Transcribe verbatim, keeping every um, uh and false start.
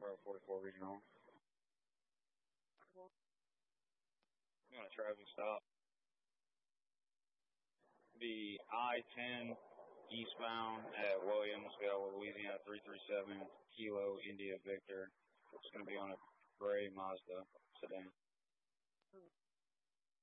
Bravo forty-four Regional. You want a traffic stop? The I ten eastbound at Williamsville, Louisiana three three seven, Kilo India Victor. It's going to be on a gray Mazda sedan.